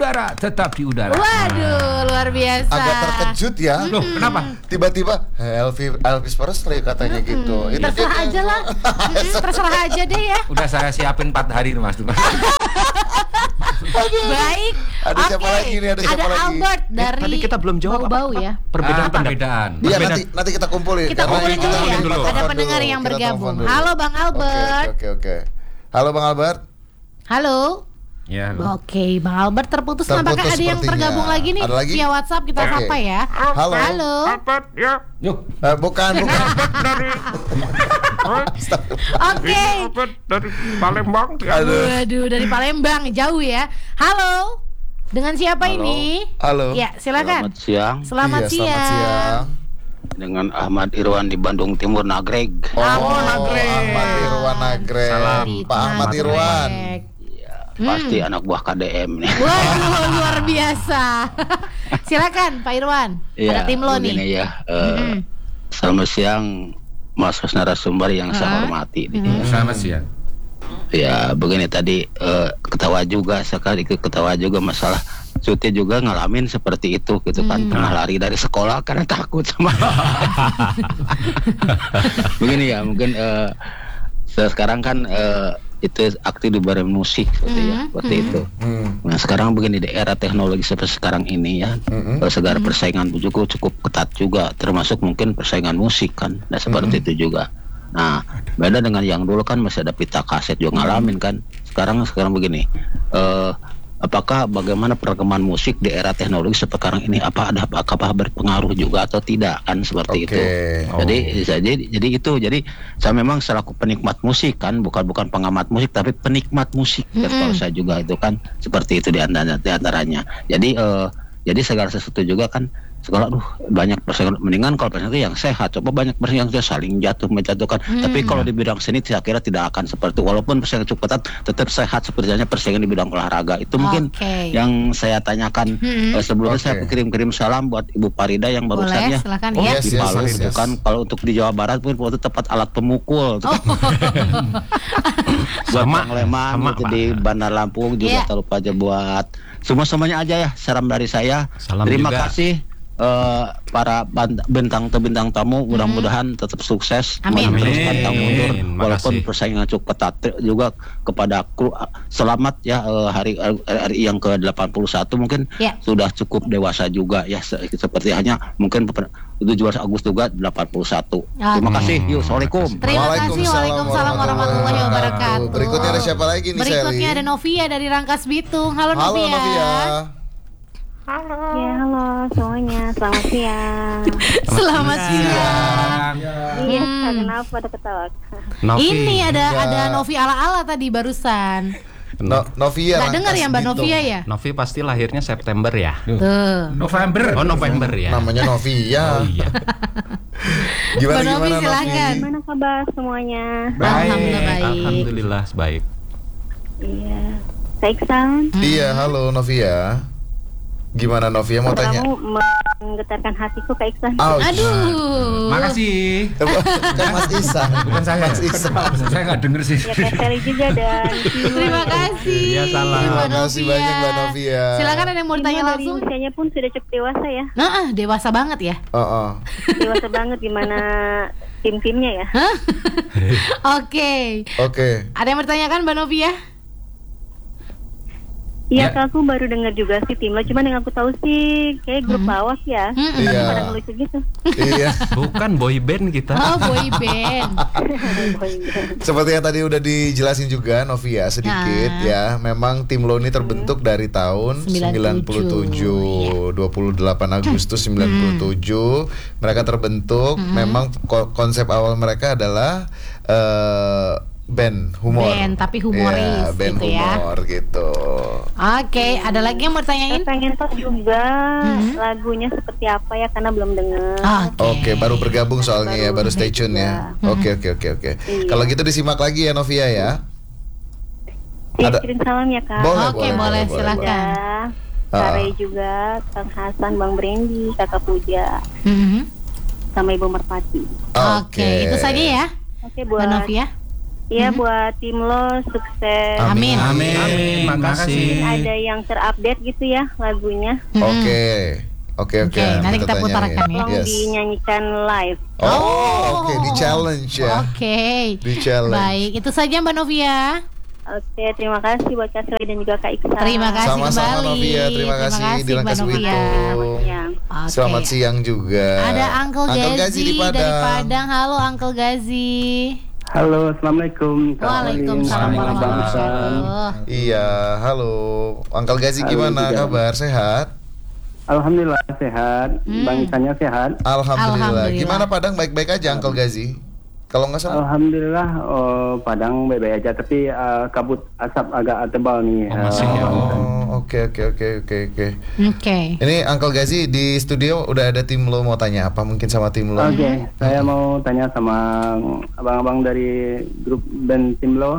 udara, tetap di udara. Waduh, luar biasa. Agak terkejut ya. Loh, kenapa? Tiba-tiba Elvis Presley katanya gitu. Itu Terserah aja lah. Terserah aja deh ya. Udah saya siapin 4 hari Mas. Baik. Ada siapa lagi nih? Ada siapa lagi? Albert dari tadi kita belum jawab Bau-bau ya. Perbedaan. Iya, nanti kita kumpulin. Kita Karena kumpulin dulu ya. dulu. Ada pendengar yang Kita bergabung. telepon dulu. Halo Bang Albert. Oke. Halo Bang Albert. Halo. Ya. Oke, Bang Albert terputus. Apakah ada yang sepertinya. tergabung lagi nih? Ada lagi? Via WhatsApp kita Oke. sapa ya. Halo. Albert ya. Yuk. Bukan. Oke. Albert dari Palembang. Waduh, dari Palembang jauh ya. Halo. Dengan siapa ini? Halo. Ya, silakan. Selamat siang. Selamat Iya, siang. Selamat siang. Dengan Ahmad Irwan di Bandung Timur Nagreg. Nagreg. Ahmad Irwan Nagreg. Salam. Pak Ahmad Irwan. Pasti anak buah KDM nih. Waduh, luar biasa. Silakan Pak Irwan. Ada tim lo nih. Begini ya. Selamat siang Mas narasumber yang saya hormati. Selamat siang. Ya begini tadi ketawa juga sekali ketawa juga masalah Cuti juga ngalamin seperti itu gitu kan, pernah lari dari sekolah karena takut sama begini ya mungkin sekarang kan itu aktif di bareng musik gitu ya seperti itu. Nah sekarang begini di era teknologi seperti sekarang ini ya, segala persaingan juga cukup ketat juga, termasuk mungkin persaingan musik kan, nah seperti itu juga. Nah beda dengan yang dulu kan masih ada pita kaset juga ngalamin kan. Sekarang begini, apakah bagaimana perkembangan musik di era teknologi sekarang ini, apakah berpengaruh juga atau tidak kan seperti itu. Jadi itu saya memang selaku penikmat musik kan, bukan pengamat musik tapi penikmat musik. Kalau saya juga itu kan seperti itu di antaranya. Jadi segala sesuatu juga kan sekolah banyak persaingan, mendingan kalau persaingan itu yang sehat, coba banyak persaingan yang saling menjatuhkan. Tapi kalau di bidang seni saya kira tidak akan seperti, walaupun persaingan cukup ketat tetap sehat sepertinya persaingan di bidang olahraga. Itu mungkin yang saya tanyakan. Sebelumnya saya kirim salam buat Ibu Parida yang barusan ya di Palu itu kan. Kalau untuk di Jawa Barat pun waktu tepat alat pemukul buat Leman itu di Bandar Lampung juga tak lupa aja buat semuanya aja ya, salam dari saya. Terima kasih para bintang tamu, mudah-mudahan tetap sukses, terus pantang mundur walaupun persaingan cukup ketat. Juga kepada kru selamat ya, hari yang ke-81 mungkin sudah cukup dewasa juga ya, seperti hanya mungkin 17 Agustus juga 81. Terima kasih. Yuk, assalamualaikum. Terima kasih. Waalaikumsalam warahmatullahi wabarakatuh. Berikutnya ada siapa lagi nih? Berikutnya ada Novia dari Rangkas Bitung. Halo Novia. Halo. Ya, halo semuanya. Selamat siang. Selamat siang. Iya, kenapa ada ketawa? Ini ada Novi ala-ala tadi barusan. Novia. Nggak dengar ya Mbak Novia ya? Novi pasti lahirnya September ya? Tuh. November. Oh, November ya. Namanya Novia. Oh iya. Gimana Novi silakan. Gimana kabar semuanya? Alhamdulillah baik. Iya. Kak Iksan. Iya, halo Novia. Gimana Novia mau tanya? Kamu menggetarkan hatiku Kak Iksan. Aduh. Makasih. Kan Mas Isan. Bukan saya. Mas Isan. Saya nggak denger sih. Ya Kak Sally juga dan Terima kasih. Iya, salam. Terima kasih banyak Mbak Novia. Silakan ada yang mau ditanya dari langsung. usianya pun sudah cukup dewasa ya. Dewasa banget ya. Dewasa banget, gimana tim-timnya ya. Oke. Ada yang bertanyakan Mbak Novia? Iya, Kak, aku baru dengar juga sih tim lo, cuman yang aku tahu sih kayak grup lawak ya. Iya. Pada ngelucu gitu. Iya. Bukan boy band kita. Oh, boy band. Seperti yang tadi udah dijelasin juga Novia sedikit ya. Memang tim lo ini terbentuk dari tahun 97, 28 Agustus 97. Mereka terbentuk. Memang konsep awal mereka adalah band humor. Band tapi humoris ya, band gitu humor ya. gitu. Oke, ada lagi yang mau tanyain? Saya pengen tahu juga lagunya seperti apa ya, karena belum dengar. Oke, baru bergabung soalnya ya, baru stay tune ya. Oke. Kalau gitu disimak lagi ya Novia ya. Kirim salam ya Kak. Boleh, silakan. Kare juga, Kang Hasan, Bang Brandy, Kakak Puja, sama Ibu Merpati. Oke, itu saja ya. Oke, buat Novia. Ya buat tim lo sukses. Amin. Amin. Makasih. Ada yang terupdate gitu ya lagunya. Oke, nanti kita putarkan ya. Tolong dinyanyikan live. Oke, di challenge ya. Oke. Di challenge. Baik, itu saja Mbak Novia. Oke, terima kasih buat Kak Sely dan juga Kak Iksan. Terima kasih Sama-sama kembali. Novia, terima kasih di Mbak Langkas Novia. Witung. Siang. Selamat siang juga. Ada Uncle Gazi di dari Padang. Padang. Halo Uncle Gazi. Halo, assalamualaikum. Waalaikumsalam warahmatullahi wabarakatuh. Iya, halo. Uncle Gazi gimana kabar? Sehat? Alhamdulillah sehat. Bang Isannya sehat. Alhamdulillah. Gimana Padang, baik-baik aja Uncle Gazi? Kalau nggak salah. Alhamdulillah Padang baik-baik aja, tapi kabut asap agak tebal nih. Masih ya. Oke. Oke. Ini Uncle Gazi di studio udah ada tim lo, mau tanya apa mungkin sama tim lo? Oke, saya mau tanya sama abang-abang dari grup band tim lo.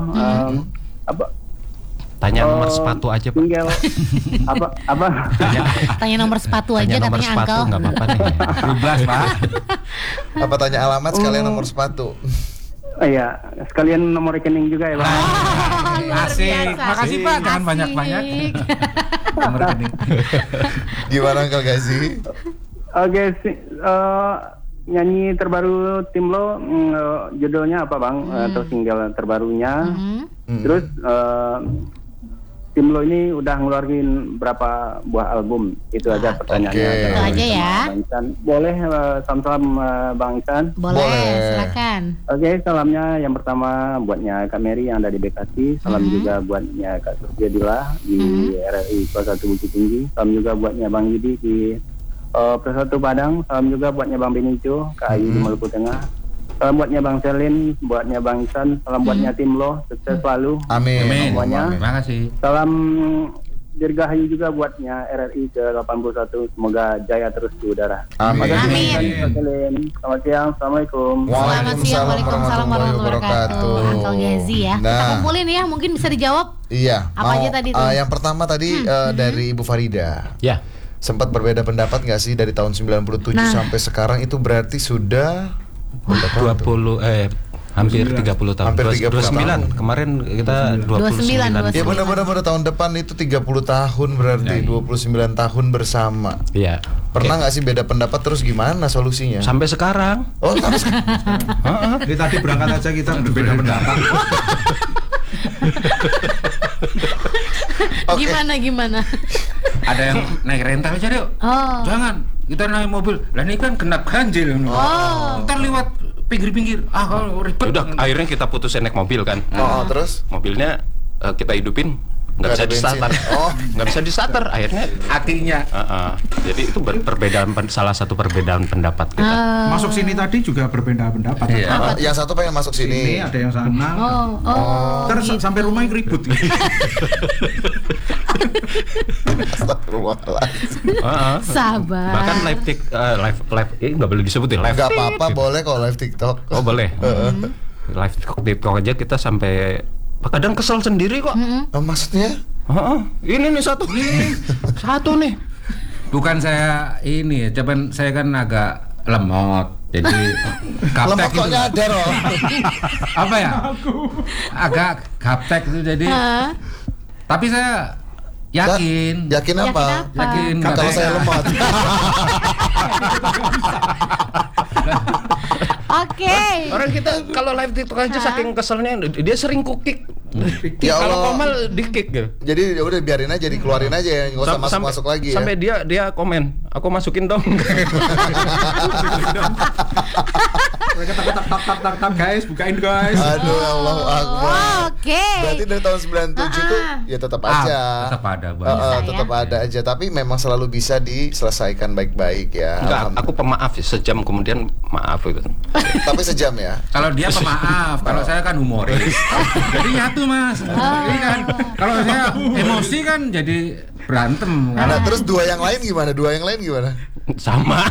Tanya nomor sepatu aja, Pak. Tinggal apa? Tanya nomor sepatu aja Tanya nomor katanya sepatu Uncle. nggak apa-apa nih. 12 Pak. Apa tanya alamat sekalian nomor sepatu? Oh iya, sekalian nomor rekening juga ya, Bang. Luar Asik. biasa. Makasih Pak, jangan Asik. banyak-banyak. Nomor rekening. Gimana Uncle Gazi? Oke, nyanyi terbaru tim lo, judulnya apa Bang? Atau single terbarunya? Terus tim lo ini udah ngeluarin berapa buah album? Itu aja pertanyaannya. Oke. Itu aja ya. Bang Isan. Boleh salam-salam Bang Isan? Boleh, silakan. Oke, salamnya yang pertama buatnya Kak Mary yang ada di Bekasi. Salam juga buatnya Kak Surya Dila di RRI Kelas 1 Bukit Tinggi. Salam juga buatnya Bang Yudi di Persatu Padang. Salam juga buatnya Bang Benicio, Kak Ayu di Maluku Tengah. Salam buatnya Bang Selin, buatnya Bang Isan. Salam buatnya tim lo, sukses selalu. Amin. Semuanya. Terima kasih. Salam dirgahayu juga buatnya RRI ke-81. Semoga jaya terus di udara. Amin. Amin. Bang Selin. Selamat siang, Assalamualaikum. Selamat siang, Waalaikumsalam warahmatullahi wabarakatuh. Uncle Gazi ya. Kita Nah. kumpulin ya, mungkin bisa dijawab. Iya. Apa aja tadi tuh? Yang pertama tadi dari Ibu Farida. Ya. Sempat berbeda pendapat nggak sih dari tahun 97 sampai sekarang, itu berarti sudah Hampir 30 tahun. Hampir 30 tahun. Kemarin kita 29. Ya benar-benar tahun depan itu 30 tahun berarti 29 tahun bersama. Iya. Pernah nggak sih beda pendapat, terus gimana solusinya? Sampai sekarang. Oh, sampai Jadi tadi berangkat aja kita berbeda pendapat. Oke. Gimana? Ada yang naik rental aja deh. Oh. Jangan, kita naik mobil. Lah ini kan kena ganjil. Ntar lewat pinggir-pinggir. Kalau ribet. Udah, akhirnya kita putusin naik mobil kan. Terus Mobilnya kita hidupin, nggak bisa ada bensin. di-starter. Nggak bisa di-starter. Akhirnya Akinya. jadi itu salah satu perbedaan pendapat kita. Masuk sini tadi juga berbeda pendapat. Iya. yang satu pengen masuk Ini sini. ada yang sana. Terus sampai rumah ribut. Astagfirullahaladzim. Sabar. Bahkan live nggak boleh disebutin live. Nggak apa-apa, boleh kalau live TikTok. Oh boleh. Live TikTok aja kita sampai kadang kesel sendiri kok. Maksudnya? Ini nih satu nih. Bukan saya ini, cuman saya kan agak lemot. Jadi Lemot gaptek kok itu. nyadar loh. Apa ya? Agak gaptek itu jadi. Tapi saya yakin. Yakin apa? Yakin Kan kalau saya lemot. Oke. Orang kita kalau live TikTok aja saking keselnya dia sering kukik. Ya Kalau Allah. Komal di-kick gitu. Jadi ya udah biarin aja, dikeluarin aja, nggak usah masuk lagi ya. Sampai dia komen, aku masukin dong. Mereka tak guys, bukain guys. Aduh, Allahu Akbar. Oke. Berarti dari tahun 97 tuh ya tetap aja. tetap ada, Bang. Tetap ada aja, tapi memang selalu bisa diselesaikan baik-baik ya. Enggak, aku pemaaf ya, sejam kemudian maaf itu. Tapi sejam ya. Kalau dia pemaaf, kalau saya kan humoris. Jadi nyatu Mas. Ini kan kalau saya emosi kan jadi berantem. Nah, terus dua yang lain gimana? Sama.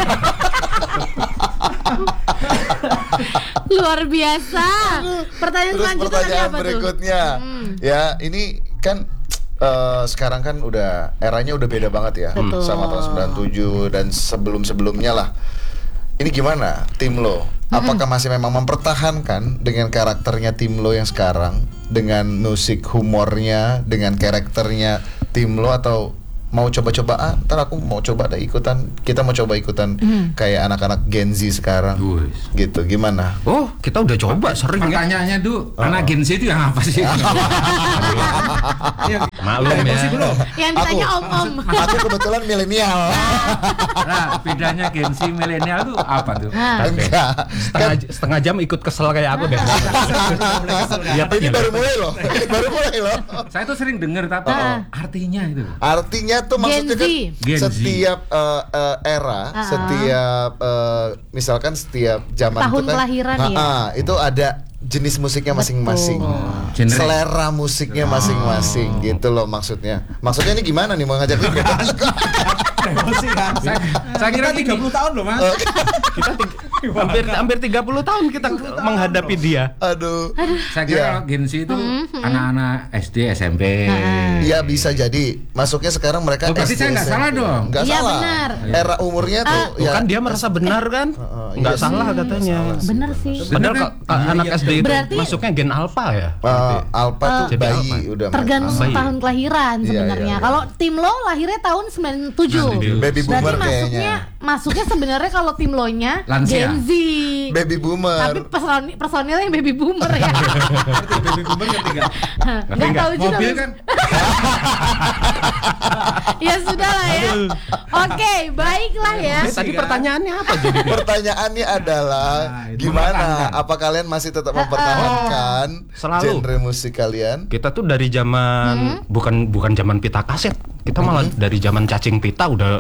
Luar biasa. Pertanyaan Terus selanjutnya tadi pertanyaan apa tuh? berikutnya. Ya, ini kan sekarang kan eranya udah beda banget ya. Betul. Sama tahun 97 dan sebelum-sebelumnya lah. Ini gimana tim lo? Apakah masih memang mempertahankan dengan karakternya tim lo yang sekarang, dengan musik humornya, dengan karakternya tim lo, atau mau coba-coba, ntar aku mau coba deh ikutan, kita mau coba ikutan kayak anak-anak Gen Z sekarang gitu, gimana? Oh, kita udah coba sering ya. Pertanyaannya tuh, anak Gen Z itu yang apa sih? Maklum ya. Yang ditanya om-om. Aku kebetulan milenial. Nah, bedanya Gen Z milenial tuh apa tuh? Enggak. Setengah jam ikut kesel kayak aku deh. Ini baru mulai loh. Saya tuh sering denger, tapi artinya itu. Artinya tuh maksudnya kan Gen Z. setiap era, setiap misalkan setiap zaman Tahun itu kan, kelahiran ya. itu ada jenis musiknya masing-masing, selera musiknya masing-masing, gitu loh maksudnya. Maksudnya ini gimana nih, mau ngajak ribut? Emosi kan. Saya kira 30 tahun loh, Mas. Hampir 30 tahun kita menghadapi dia. Aduh. Saya kira kalau Gen Z itu anak-anak SD, SMP. Iya bisa jadi. Masuknya sekarang mereka berarti saya nggak salah dong. Nggak Iya, salah. benar. Era umurnya tuh Kan dia merasa benar kan? Nggak salah katanya. Bener sih. Padahal anak SD itu Berarti- masuknya gen alpha ya. Alpha tuh Jadi bayi Alpha. udah. Tergantung Bayi. tahun kelahiran sebenarnya. iya. Kalau tim lo lahirnya tahun 97. Baby boomer Berarti kayaknya. masuknya sebenarnya kalau tim lo nya Lansia. Gen Z. Baby Tapi boomer. personilnya yang baby boomer ya. Baby boomer ngerti nggak? Nggak tahu juga. Mobil Mas. kan Ya sudah lah ya. Oke, baiklah ya. Tadi pertanyaannya apa jadi? Pertanyaannya adalah gimana? Apa kalian masih tetap mempertahankan Selalu. genre musik kalian? Kita tuh dari zaman bukan zaman pita kaset. Kita malah dari zaman cacing pita udah.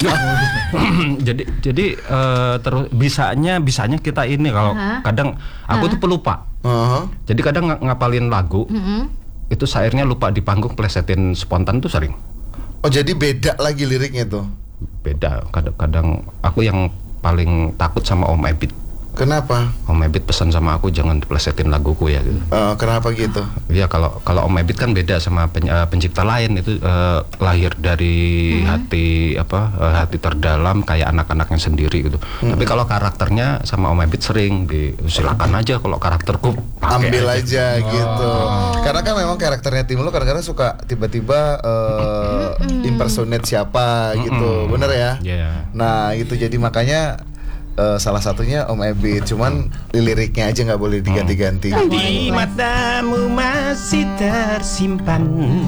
jadi terus bisanya kita ini kalau kadang aku tuh pelupa. Jadi kadang ngapalin lagu. Itu syairnya lupa di panggung, plesetin spontan tuh sering. Oh jadi beda lagi liriknya tuh? Beda. Kadang aku yang paling takut sama Om Ebit. Kenapa? Om Ebit pesan sama aku jangan diplesetin laguku ya gitu. Kenapa gitu? Iya kalau Om Ebit kan beda sama pencipta lain, itu lahir dari hati terdalam kayak anak-anaknya sendiri gitu. Tapi kalau karakternya sama Om Ebit sering silakan aja, kalau karakterku pakai Ambil aja gitu. Karena kan memang karakternya tim lo kadang-kadang suka tiba-tiba impersonate siapa gitu, bener ya? Iya. Nah itu jadi makanya salah satunya Om Ebit, cuman liriknya aja nggak boleh diganti-ganti. Di matamu masih tersimpan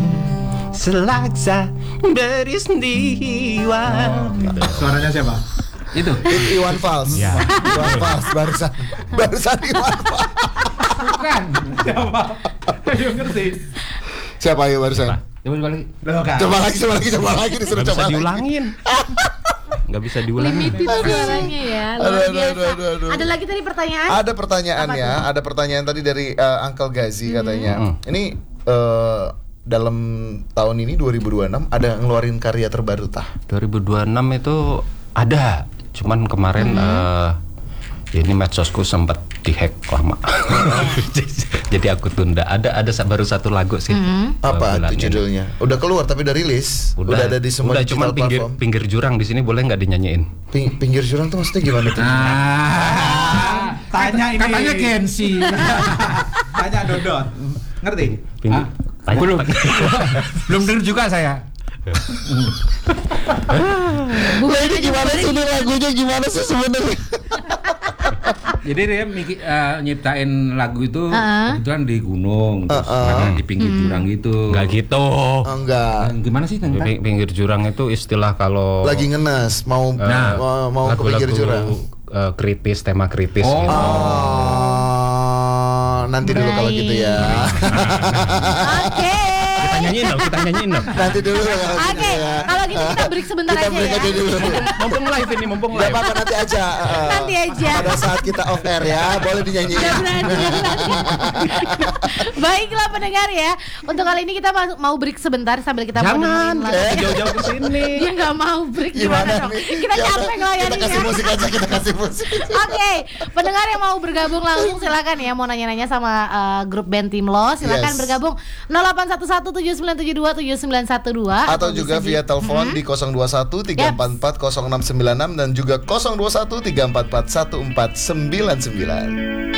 selaksa beristiwa. Suaranya siapa? itu. Iwan Fals. Ya. Iwan Fals barusan Iwan Fals. Bukan. Siapa? Ayo ngerti. Siapa ayo barusan? Coba lagi. Loh, kan. Coba lagi disuruh Nggak coba bisa lagi. diulangin. Nggak bisa diulangin. Limited suaranya ya. Luar biasa. Aduh. Ada lagi tadi pertanyaan? Ada pertanyaan Apa ya, tuh? ada pertanyaan tadi dari Uncle Gazi katanya. Ini dalam tahun ini 2026 ada ngeluarin karya terbaru tah? 2026 itu ada, cuman kemarin ini medsosku sempat dihack lama. Jadi aku tunda. Ada baru satu lagu sih. Apa bulan itu ini. judulnya? Udah keluar tapi udah rilis. Udah ada di semua Udah digital cuman platform. pinggir jurang di sini, boleh nggak dinyanyiin? Pinggir jurang tuh maksudnya gimana tuh? Tanya ini. Katanya Gen Z. Tanya Dodot. Ngerti? Pinggir. Tanya. Belum. Belum dengar juga saya. Nah, ini gimana sih ini lagunya gimana sih sebenarnya? Jadi dia nyiptain lagu itu kebetulan di gunung, terus ada di pinggir jurang gitu. Nggak gitu. Enggak. Gimana sih tentang? Pinggir jurang itu istilah kalau Lagi ngenes mau mau ke pinggir jurang. Kritis, tema kritis. Oh. gitu. Nanti dulu kalau gitu ya. Oke. Kita nyanyiin dong. Nanti dulu kalau gitu Oke, ya. kalau gitu kita break sebentar Kita aja break ya. aja dulu. Mumpung live ini, mumpung Gak live. apa-apa nanti aja. Nanti aja. Pada saat kita off air ya, boleh dinyanyiin. Udah berani. Baiklah pendengar ya. Untuk kali ini kita mau break sebentar sambil kita mau Jangan, dengerin lagu. jauh-jauh ke sini. Dia nggak mau break gimana dong? nih? Kita Ya capek udah, Kita ngelayaninnya. kasih musik aja, kita kasih musik. Oke, pendengar yang mau bergabung langsung silakan ya, mau nanya-nanya sama grup band Tim Lo, silakan Yes. bergabung 021-7972-7912 atau juga via telepon di 021-344-0696 dan juga 021-344-1499.